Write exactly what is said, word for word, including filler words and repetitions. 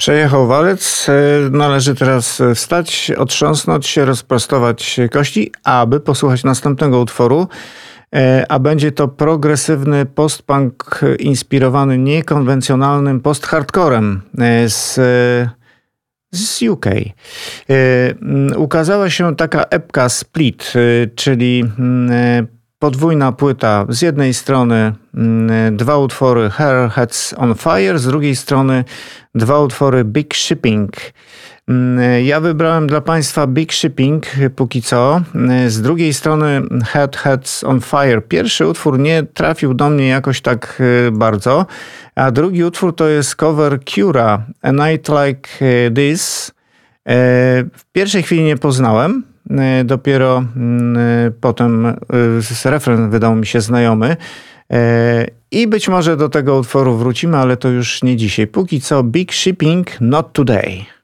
Przejechał walec, należy teraz wstać, otrząsnąć się, rozprostować kości, aby posłuchać następnego utworu, a będzie to progresywny post-punk inspirowany niekonwencjonalnym post-hardcorem z, z U K. Ukazała się taka epka Split, czyli podwójna płyta. Z jednej strony dwa utwory Her Head's on Fire, z drugiej strony dwa utwory Big Shipping. Ja wybrałem dla Państwa Big Shipping póki co. Z drugiej strony Her Head's on Fire. Pierwszy utwór nie trafił do mnie jakoś tak bardzo, a drugi utwór to jest cover Cura, A Night Like This. W pierwszej chwili nie poznałem. Dopiero potem refren wydał mi się znajomy. I być może do tego utworu wrócimy, ale to już nie dzisiaj. Póki co Big Shipping, Not Today.